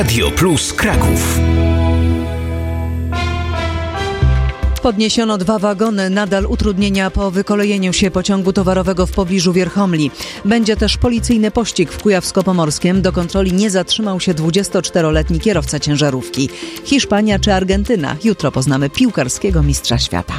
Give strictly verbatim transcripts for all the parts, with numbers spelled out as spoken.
Radio Plus Kraków. Podniesiono dwa wagony, nadal utrudnienia po wykolejeniu się pociągu towarowego w pobliżu Wierchomli. Będzie też policyjny pościg w Kujawsko-Pomorskiem. Do kontroli nie zatrzymał się dwudziestoczteroletni kierowca ciężarówki. Hiszpania czy Argentyna? Jutro poznamy piłkarskiego mistrza świata.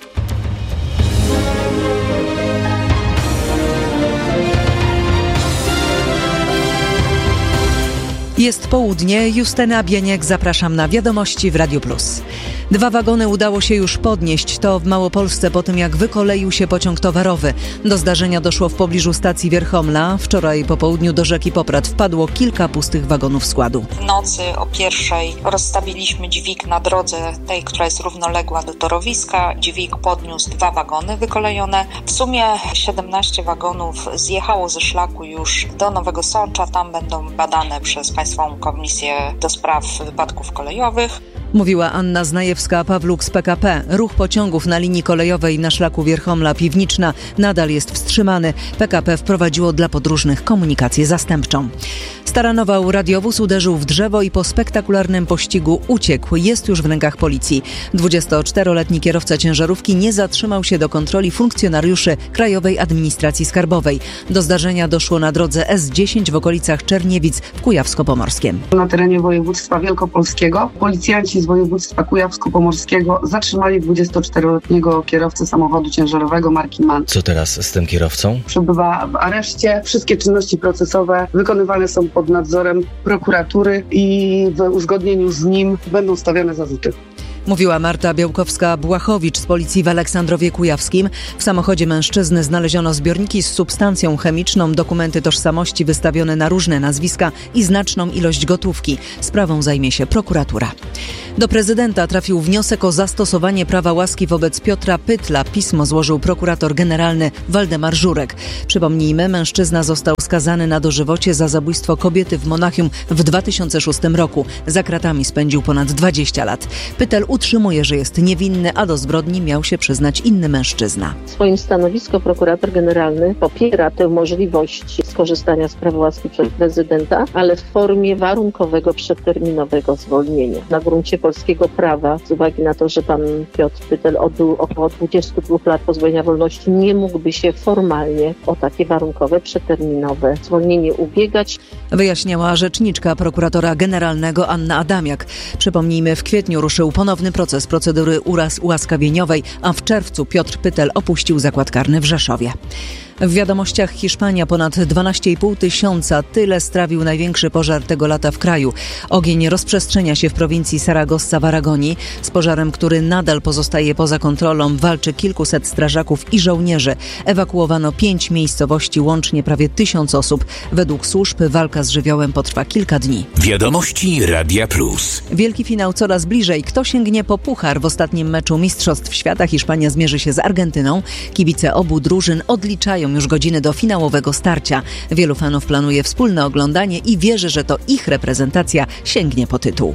Jest południe, Justyna Bieniek, zapraszam na Wiadomości w Radiu Plus. Dwa wagony udało się już podnieść, to w Małopolsce po tym jak wykoleił się pociąg towarowy. Do zdarzenia doszło w pobliżu stacji Wierchomla. Wczoraj po południu do rzeki Poprad wpadło kilka pustych wagonów składu. W nocy o pierwszej rozstawiliśmy dźwig na drodze tej, która jest równoległa do torowiska. Dźwig podniósł dwa wagony wykolejone. W sumie siedemnaście wagonów zjechało ze szlaku już do Nowego Sącza. Tam będą badane przez Państwową Komisję do Spraw Wypadków Kolejowych. Mówiła Anna Znajewska-Pawluk z P K P. Ruch pociągów na linii kolejowej na szlaku Wierchomla-Piwniczna nadal jest wstrzymany. P K P wprowadziło dla podróżnych komunikację zastępczą. Staranował radiowóz, uderzył w drzewo i po spektakularnym pościgu uciekł. Jest już w rękach policji. dwudziestoczteroletni kierowca ciężarówki nie zatrzymał się do kontroli funkcjonariuszy Krajowej Administracji Skarbowej. Do zdarzenia doszło na drodze S dziesięć w okolicach Czerniewic w Kujawsko-Pomorskiem. Na terenie województwa wielkopolskiego policjanci z województwa kujawsko-pomorskiego zatrzymali dwudziestoczteroletniego kierowcę samochodu ciężarowego marki MAN. Co teraz z tym kierowcą? Przebywa w areszcie. Wszystkie czynności procesowe wykonywane są pod nadzorem prokuratury i w uzgodnieniu z nim będą stawiane zarzuty. Mówiła Marta Białkowska-Błachowicz z policji w Aleksandrowie Kujawskim. W samochodzie mężczyzny znaleziono zbiorniki z substancją chemiczną, dokumenty tożsamości wystawione na różne nazwiska i znaczną ilość gotówki. Sprawą zajmie się prokuratura. Do prezydenta trafił wniosek o zastosowanie prawa łaski wobec Piotra Pytla. Pismo złożył prokurator generalny Waldemar Żurek. Przypomnijmy, mężczyzna został skazany na dożywocie za zabójstwo kobiety w Monachium w dwa tysiące szóstym roku. Za kratami spędził ponad dwadzieścia lat. Pytel utrzymuje, że jest niewinny, a do zbrodni miał się przyznać inny mężczyzna. W swoim stanowisku prokurator generalny popiera tę możliwość skorzystania z prawa łaski przez prezydenta, ale w formie warunkowego przedterminowego zwolnienia. Na gruncie polskiego prawa, z uwagi na to, że pan Piotr Pytel odbył około dwudziestu dwóch lat pozbawienia wolności, nie mógłby się formalnie o takie warunkowe, przedterminowe zwolnienie ubiegać. Wyjaśniała rzeczniczka prokuratora generalnego Anna Adamiak. Przypomnijmy, w kwietniu ruszył ponowny proces procedury uraz ułaskawieniowej, a w czerwcu Piotr Pytel opuścił zakład karny w Rzeszowie. W Wiadomościach Hiszpania ponad dwanaście i pół tysiąca. Tyle strawił największy pożar tego lata w kraju. Ogień rozprzestrzenia się w prowincji Saragossa w Aragonii. Z pożarem, który nadal pozostaje poza kontrolą, walczy kilkuset strażaków i żołnierzy. Ewakuowano pięć miejscowości, łącznie prawie tysiąc osób. Według służb walka z żywiołem potrwa kilka dni. Wiadomości Radia Plus. Wielki finał coraz bliżej. Kto sięgnie po puchar? W ostatnim meczu Mistrzostw Świata Hiszpania zmierzy się z Argentyną. Kibice obu drużyn odliczają już godziny do finałowego starcia. Wielu fanów planuje wspólne oglądanie i wierzy, że to ich reprezentacja sięgnie po tytuł.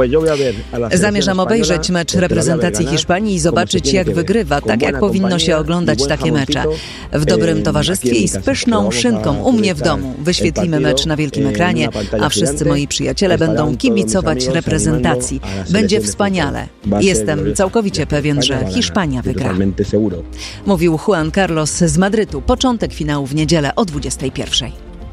Zamierzam obejrzeć mecz reprezentacji Hiszpanii i zobaczyć, jak wygrywa, tak jak powinno się oglądać takie mecze. W dobrym towarzystwie i z pyszną szynką u mnie w domu. Wyświetlimy mecz na wielkim ekranie, a wszyscy moi przyjaciele będą kibicować reprezentacji. Będzie wspaniale. Jestem całkowicie pewien, że Hiszpania wygra. Mówił Juan Carlos z Madrytu. Początek finału w niedzielę o dwudziestej pierwszej.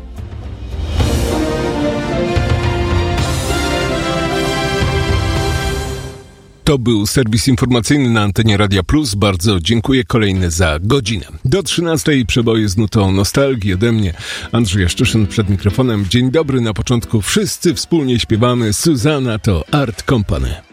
To był serwis informacyjny na antenie Radia Plus. Bardzo dziękuję. Kolejny za godzinę. Do trzynastej przeboje z nutą nostalgii ode mnie. Andrzej Jaszczyszyn przed mikrofonem. Dzień dobry. Na początku wszyscy wspólnie śpiewamy. Suzanna to Art Company.